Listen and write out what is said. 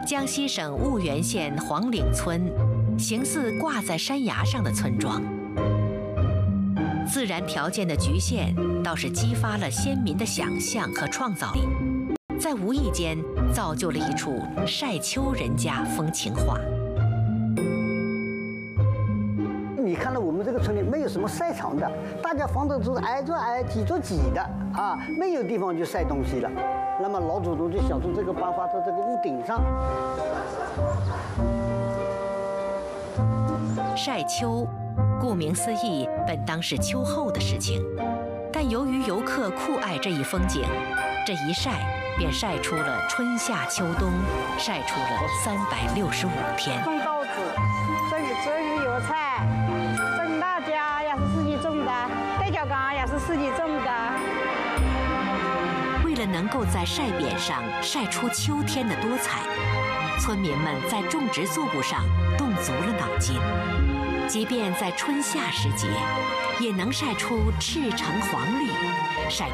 江西省婺源县黄岭村，形似挂在山崖上的村庄。自然条件的局限，倒是激发了先民的想象和创造力，在无意间造就了一处晒丘人家风情画。 你看到我们这个村里没有什么晒场的，大家房子都是挨着挨、挤着挤的啊，没有地方去晒东西了。那么老祖宗就想出这个办法，在这个屋顶上晒丘，顾名思义，本当是秋后的事情，但由于游客酷爱这一风景，这一晒便晒出了春夏秋冬，晒出了365天。 种豆子，蒸鱼油菜，蒸辣椒也是自己种的，对角柑也是自己种的。 为了能够在晒匾上晒出秋天的多彩，村民们在种植作物上动足了脑筋。即便在春夏时节，也能晒出赤橙黄绿，晒